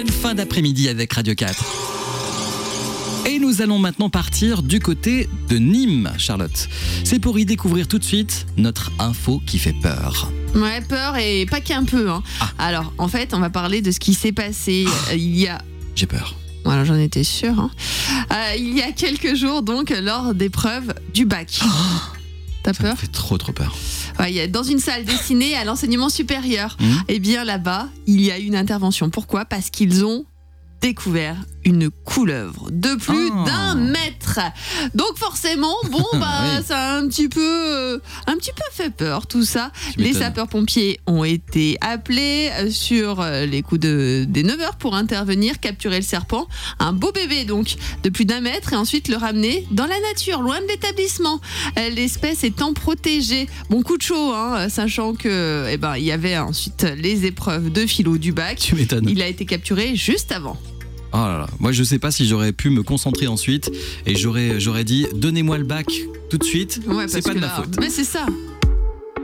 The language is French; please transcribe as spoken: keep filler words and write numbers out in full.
Une fin d'après-midi avec Radio quatre. Et nous allons maintenant partir du côté de Nîmes, Charlotte. C'est pour y découvrir tout de suite notre info qui fait peur. Ouais, peur et pas qu'un peu. Hein. Ah. Alors, en fait, on va parler de ce qui s'est passé Ah. euh, il y a... J'ai peur. Voilà, j'en étais sûre. Hein. Euh, il y a quelques jours, donc, lors d'épreuves du bac. Oh. T'as Ça me peur ? fait trop trop peur. Ouais, il y a- dans une salle destinée à l'enseignement supérieur. Mmh. Eh bien, là-bas, il y a eu une intervention. Pourquoi ? Parce qu'ils ont découvert une couleuvre de plus Oh. d'un mètre. Donc forcément, bon bah Oui. ça a un petit peu, euh, un petit peu fait peur tout ça. Tu Les m'étonnes. sapeurs-pompiers ont été appelés euh, sur euh, les coups de, des neuf heures pour intervenir, capturer le serpent, un beau bébé donc de plus d'un mètre, et ensuite le ramener dans la nature, loin de l'établissement. Euh, L'espèce étant protégée. Bon coup de chaud, hein, sachant que eh ben il y avait ensuite les épreuves de philo du bac. Tu m'étonnes. Il a été capturé juste avant. Oh là là. Moi, je sais pas si j'aurais pu me concentrer ensuite et j'aurais, j'aurais dit donnez-moi le bac tout de suite. Ouais, c'est parce pas que de ma là- faute. Mais c'est ça.